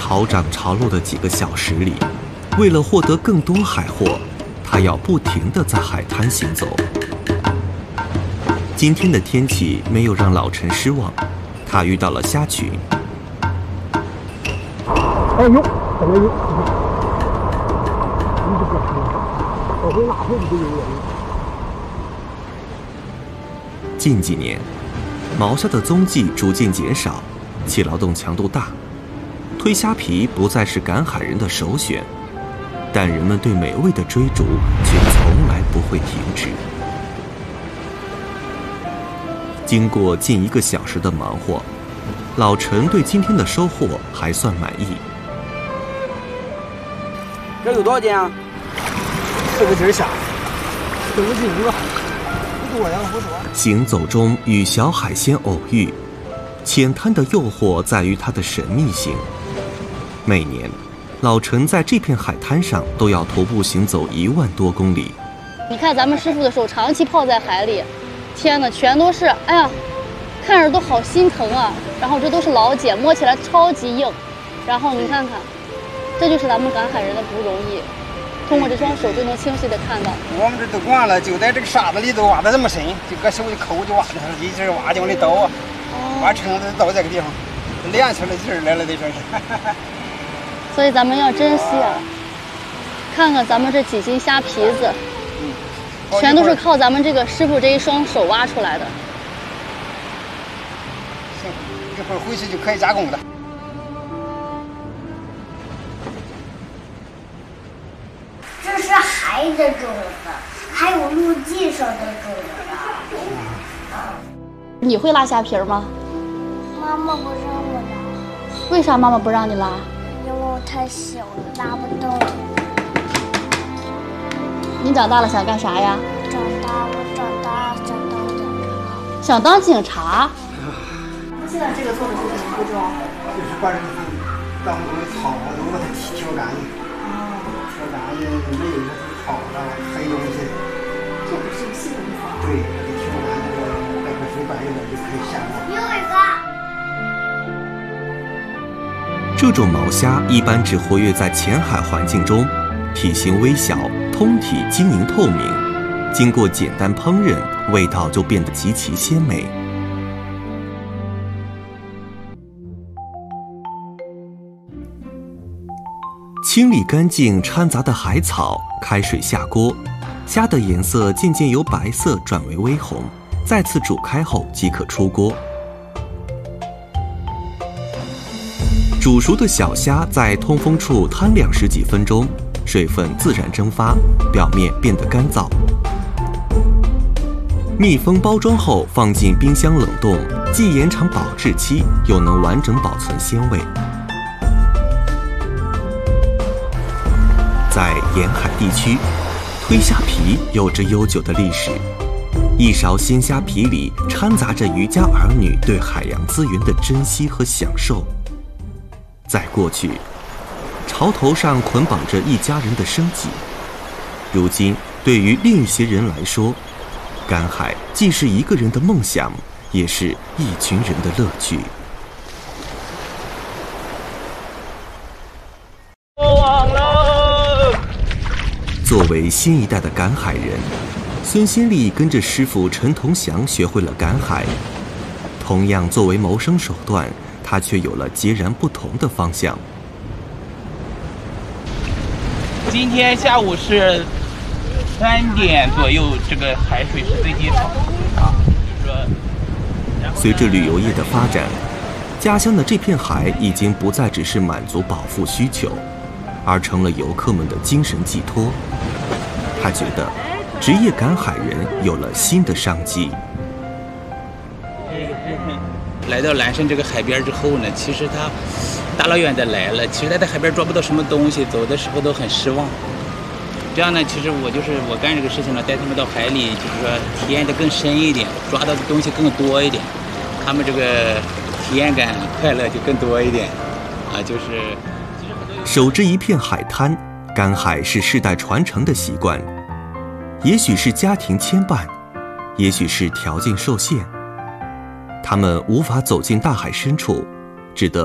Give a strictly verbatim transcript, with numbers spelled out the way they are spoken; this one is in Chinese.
潮涨潮落的几个小时里，为了获得更多海货，他要不停地在海滩行走。今天的天气没有让老陈失望，他遇到了虾群。 哎呦，怎么有？你这个我会哪会不有人？ 近几年，毛虾的踪迹逐渐减少，其劳动强度大，推虾皮不再是赶海人的首选，但人们对美味的追逐却从来不会停止。经过近一个小时的忙活，老陈对今天的收获还算满意。 这有多少斤啊？ 这个劲儿下，这个斤五个，不多呀，不多。 行走中与小海鲜偶遇，浅滩的诱惑在于它的神秘性。每年，老陈在这片海滩上都要徒步行走一万多公里。 你看咱们师傅的手长期泡在海里，天哪，全都是，哎呀，看着都好心疼啊。然后这都是老茧，摸起来超级硬。然后你看看，这就是咱们赶海人的不容易。通过这双手就能清晰地看到。 我们这都惯了，就在这个沙子里头挖得这么深，就搁手一抠就挖的，一劲挖就往里倒啊，挖撑的倒这个地方，练出来劲儿来了，得说是。 所以咱们要珍惜啊！看看咱们这几斤虾皮子，嗯，全都是靠咱们这个师傅这一双手挖出来的。 行，一会儿回去就可以加工了。 这是海的种子，还有陆地上的种子。 你会拉虾皮吗？ 妈妈不让我拉。 为啥妈妈不让你拉？ 因为我太小了，拉不动。 你长大了想干啥呀？ 长大，我长大想当警察。 想当警察？ 那现在这个做的是什么步骤？ 就是把这个当中的草啊都把它挑干净。挑干净，没有草了，黑东西。 这不是细工作。 对，挑干这个白开水白一点就可以下锅。 有一个。 这种毛虾一般只活跃在浅海环境中，体型微小，通体晶莹透明，经过简单烹饪，味道就变得极其鲜美。清理干净掺杂的海草，开水下锅，虾的颜色渐渐由白色转为微红，再次煮开后即可出锅。煮熟的小虾在通风处摊晾十几分钟，水分自然蒸发，表面变得干燥。密封包装后放进冰箱冷冻，既延长保质期，又能完整保存鲜味。在沿海地区，推虾皮有着悠久的历史。一勺鲜虾皮里掺杂着渔家儿女对海洋资源的珍惜和享受。在过去，潮头上捆绑着一家人的生计。如今，对于另一些人来说，赶海既是一个人的梦想，也是一群人的乐趣。作为新一代的赶海人，孙新丽跟着师傅陈同祥学会了赶海。同样作为谋生手段，他却有了截然不同的方向。 今天下午是三点左右，这个海水是最低潮啊。就是说， 随着旅游业的发展，家乡的这片海已经不再只是满足饱腹需求，而成了游客们的精神寄托。他觉得，职业赶海人有了新的商机。 来到蓝山这个海边之后呢，其实他大老远的来了，其实他在海边抓不到什么东西，走的时候都很失望。这样呢，其实我就是我干这个事情呢，带他们到海里，就是说体验的更深一点，抓到的东西更多一点，他们这个体验感、快乐就更多一点，啊，就是。 守着一片海滩，赶海是世代传承的习惯，也许是家庭牵绊，也许是条件受限。他们无法走进大海深处，只得